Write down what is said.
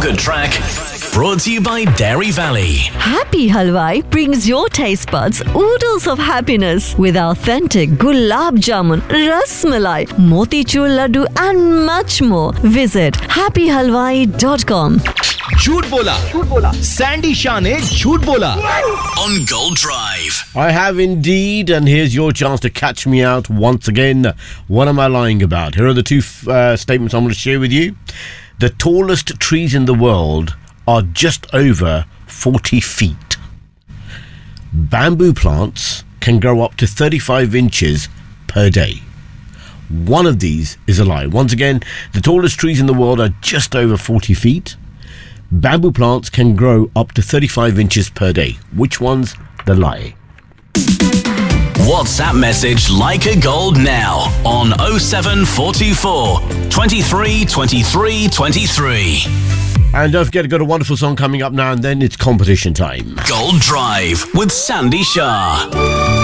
Good Track, brought to you by Dairy Valley. Happy Halwai brings your taste buds oodles of happiness with authentic gulab jamun, rasmalai, motichur laddu and much more. Visit happyhalwai.com. झूठ बोला Sandy Shah ने झूठ बोला On Gold Drive. I have indeed, and here's your chance to catch me out once again. What am I lying about? Here are the two statements I'm going to share with you. The tallest trees in the world are just over 40 feet. Bamboo plants can grow up to 35 inches per day. One of these is a lie. Once again, the tallest trees in the world are just over 40 feet. Bamboo plants can grow up to 35 inches per day. Which one's the lie? WhatsApp message Like a Gold now on 07424 23 23 23. And don't forget, I've got a wonderful song coming up now, and then it's competition time. Gold Drive with Sandy Shah.